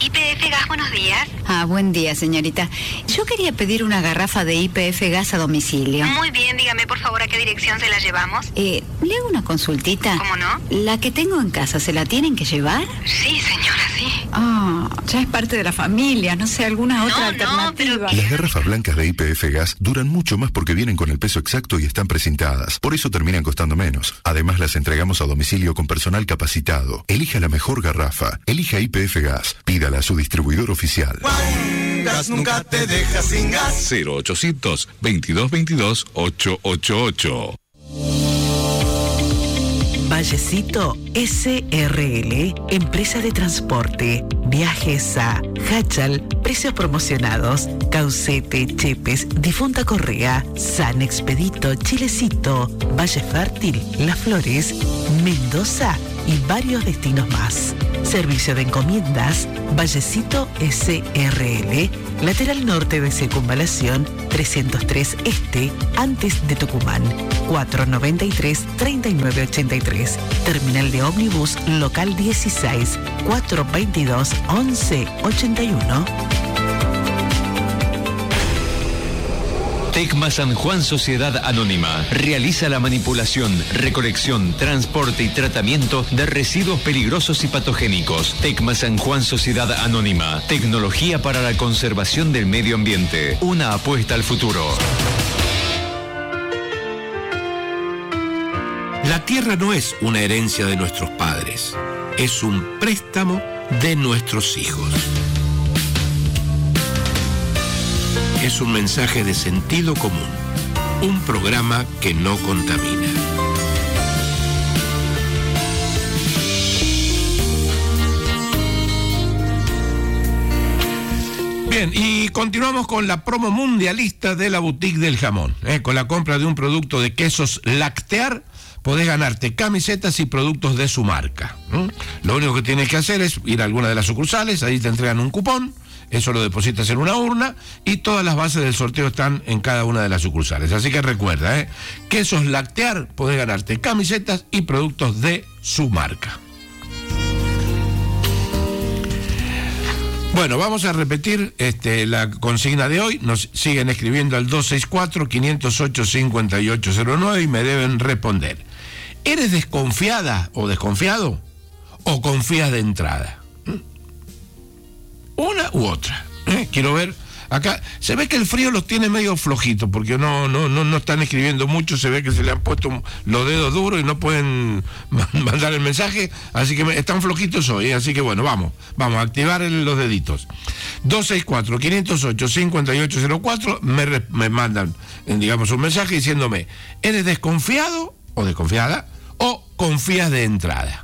YPF Gas, buenos días. Buen día, señorita. Yo quería pedir una garrafa de YPF Gas a domicilio. Muy bien, dígame por favor a qué dirección se la llevamos. ¿Le hago una consultita? ¿Cómo no? ¿La que tengo en casa, se la tienen que llevar? Sí, señora, sí. Ya es parte de la familia, no sé, alguna otra alternativa. Pero... Las garrafas blancas de YPF Gas duran mucho más porque vienen con el peso exacto y están precintadas. Por eso terminan costando menos. Además, las entregamos a domicilio con personal capacitado. Elija la mejor garrafa. Elija YPF Gas. Pídala a su distribuidor oficial. Gas nunca te deja sin gas. 0800 2222 888. Vallecito SRL, empresa de transporte, viajes a Hachal, precios promocionados, Caucete, Chepes, Difunta Correa, San Expedito, Chilecito, Valle Fértil, Las Flores, Mendoza y varios destinos más. Servicio de encomiendas, Vallecito SRL, lateral norte de Circunvalación 303 Este, antes de Tucumán, 493-3983. Terminal de ómnibus local 16, 422-1181. Tecma San Juan Sociedad Anónima realiza la manipulación, recolección, transporte y tratamiento de residuos peligrosos y patogénicos. Tecma San Juan Sociedad Anónima, tecnología para la conservación del medio ambiente, una apuesta al futuro. La tierra no es una herencia de nuestros padres, es un préstamo de nuestros hijos. Es un mensaje de sentido común, un programa que no contamina. Bien, y continuamos con la promo mundialista de la Boutique del Jamón. Con la compra de un producto de quesos Lactear, podés ganarte camisetas y productos de su marca. Lo único que tienes que hacer es ir a alguna de las sucursales, ahí te entregan un cupón. Eso lo depositas en una urna y todas las bases del sorteo están en cada una de las sucursales. Así que recuerda, quesos Lactear, podés ganarte camisetas y productos de su marca. Bueno, vamos a repetir la consigna de hoy. Nos siguen escribiendo al 264-508-5809 y me deben responder. ¿Eres desconfiada o desconfiado? ¿O confías de entrada? Una u otra. Quiero ver. Acá se ve que el frío los tiene medio flojitos porque no están escribiendo mucho. Se ve que se le han puesto los dedos duros y no pueden mandar el mensaje. Así que están flojitos hoy. Así que bueno, vamos a activar los deditos. 264-508-5804. Me mandan, digamos, un mensaje diciéndome: ¿eres desconfiado o desconfiada? ¿O confías de entrada?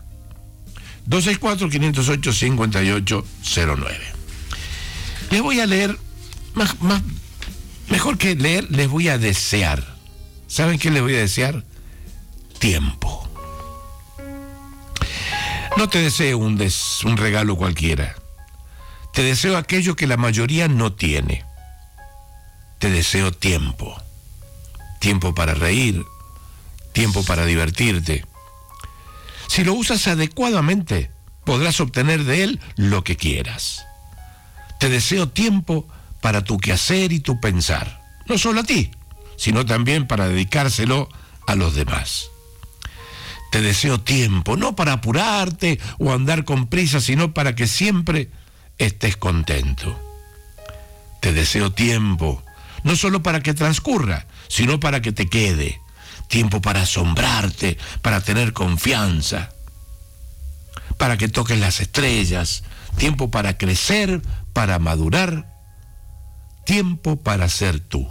264-508-5809. Les voy a leer, mejor que leer, les voy a desear. ¿Saben qué les voy a desear? Tiempo. No te deseo un regalo cualquiera. Te deseo aquello que la mayoría no tiene. Te deseo tiempo. Tiempo para reír, tiempo para divertirte. Si lo usas adecuadamente, podrás obtener de él lo que quieras. Te deseo tiempo para tu quehacer y tu pensar, no solo a ti, sino también para dedicárselo a los demás. Te deseo tiempo, no para apurarte o andar con prisa, sino para que siempre estés contento. Te deseo tiempo, no solo para que transcurra, sino para que te quede. Tiempo para asombrarte, para tener confianza, para que toques las estrellas. Tiempo para crecer, para madurar. Tiempo para ser tú.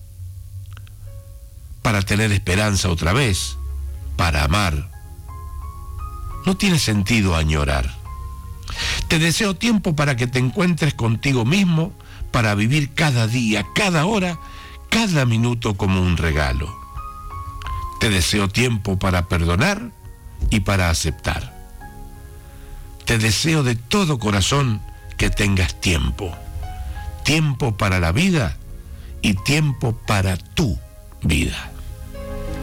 Para tener esperanza otra vez, para amar. No tiene sentido añorar. Te deseo tiempo para que te encuentres contigo mismo, para vivir cada día, cada hora, cada minuto como un regalo. Te deseo tiempo para perdonar y para aceptar. Te deseo de todo corazón que tengas tiempo. Tiempo para la vida y tiempo para tu vida.